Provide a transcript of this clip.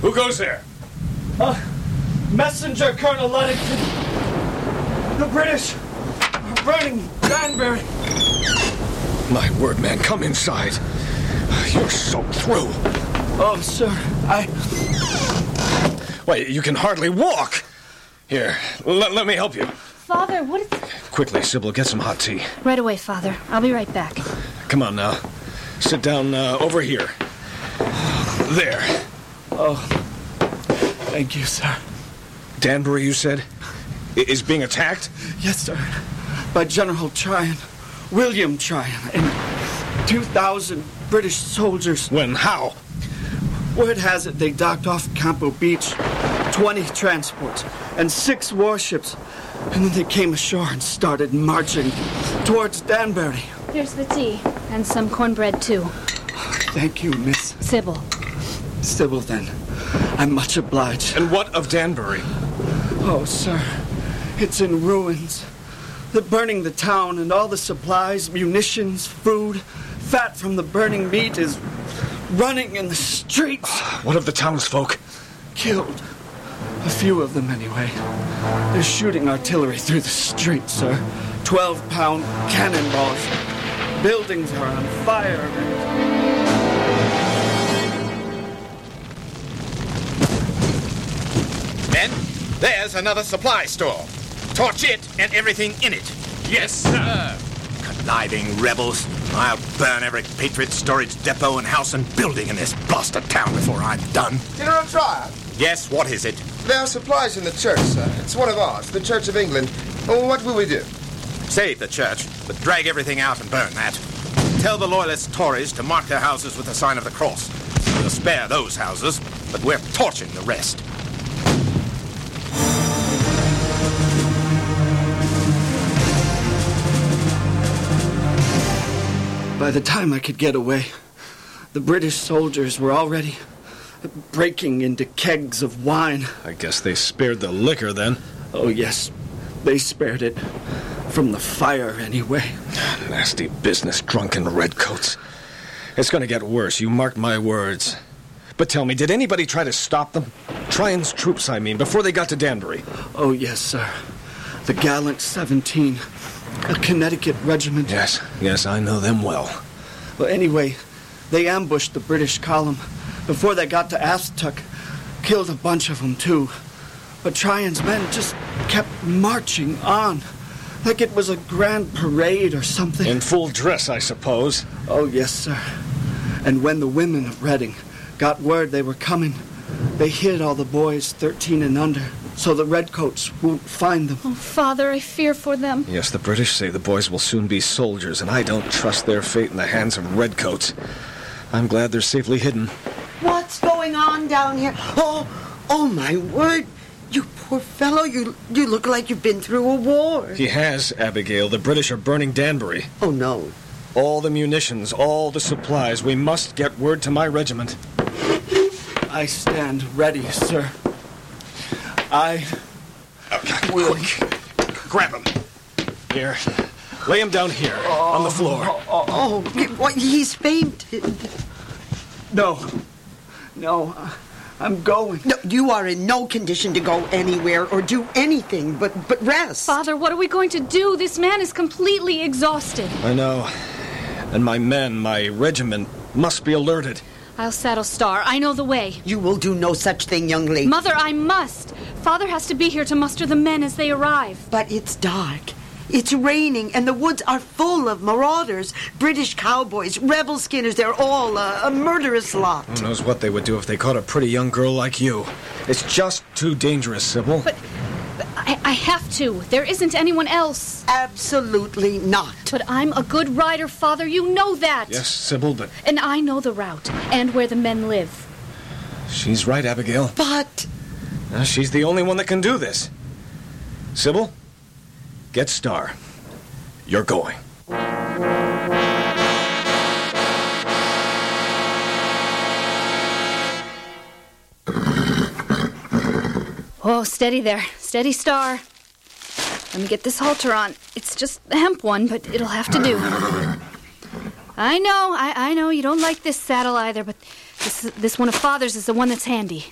Who goes there? Messenger Colonel Luddington. The British are burning Danbury. My word, man, come inside. You're soaked through. Oh, sir, Why, you can hardly walk. Here, let me help you. Father, what is... Quickly, Sybil, get some hot tea. Right away, Father. I'll be right back. Come on now. Sit down over here. There. Oh, thank you, sir. Danbury, you said, is being attacked? Yes, sir. By General Tryon, William Tryon, and 2,000 British soldiers. When? How? Word has it they docked off Campo Beach, 20 transports, and 6 warships. And then they came ashore and started marching towards Danbury. Here's the tea. And some cornbread, too. Thank you, Miss Sybil. Sybil, then. I'm much obliged. And what of Danbury? Oh, sir, it's in ruins. They're burning the town, and all the supplies, munitions, food, fat from the burning meat is running in the streets. What of the townsfolk? Killed. A few of them, anyway. They're shooting artillery through the streets, sir. 12-pound cannonballs. Buildings are on fire. Men, there's another supply store. Torch it and everything in it. Yes, sir. Conniving rebels. I'll burn every Patriot storage depot and house and building in this bastard town before I'm done. General Tryon? Yes, what is it? There are supplies in the church, sir. It's one of ours, the Church of England. Oh, what will we do? Save the church, but drag everything out and burn that. Tell the Loyalist Tories to mark their houses with the sign of the cross. We'll spare those houses, but we're torching the rest. By the time I could get away, the British soldiers were already breaking into kegs of wine. I guess they spared the liquor, then. Oh, yes, they spared it. From the fire, anyway. Nasty business, drunken redcoats. It's going to get worse, you mark my words. But tell me, did anybody try to stop them? Tryon's troops, I mean, before they got to Danbury. Oh, yes, sir. The gallant 17, a Connecticut regiment. Yes, I know them well. Well, anyway, they ambushed the British column before they got to Aztec. Killed a bunch of them, too. But Tryon's men just kept marching on. Like it was a grand parade or something. In full dress, I suppose. Oh, yes, sir. And when the women of Reading got word they were coming, they hid all the boys 13 and under, so the redcoats won't find them. Oh, Father, I fear for them. Yes, the British say the boys will soon be soldiers, and I don't trust their fate in the hands of redcoats. I'm glad they're safely hidden. What's going on down here? Oh, my word. You poor fellow, you look like you've been through a war. He has, Abigail. The British are burning Danbury. Oh, no. All the munitions, all the supplies. We must get word to my regiment. I stand ready, sir. I will. Quick. Grab him. Here. Lay him down here, on the floor. Oh, what, he's fainted. No, I'm going. No, you are in no condition to go anywhere or do anything but rest. Father, what are we going to do? This man is completely exhausted. I know. And my men, my regiment, must be alerted. I'll saddle Star. I know the way. You will do no such thing, young lady. Mother, I must. Father has to be here to muster the men as they arrive. But it's dark. It's raining, and the woods are full of marauders, British cowboys, rebel skinners. They're all a murderous lot. Who knows what they would do if they caught a pretty young girl like you. It's just too dangerous, Sybil. But I have to. There isn't anyone else. Absolutely not. But I'm a good rider, Father. You know that. Yes, Sybil, but... And I know the route and where the men live. She's right, Abigail. But... She's the only one that can do this. Sybil, get Star. You're going. Oh, steady there. Steady, Star. Let me get this halter on. It's just the hemp one, but it'll have to do. I know you don't like this saddle either, but this one of Father's is the one that's handy.